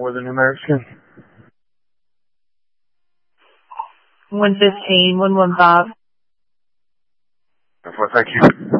for the numeric skin? 115, 11 Bob. Thank you.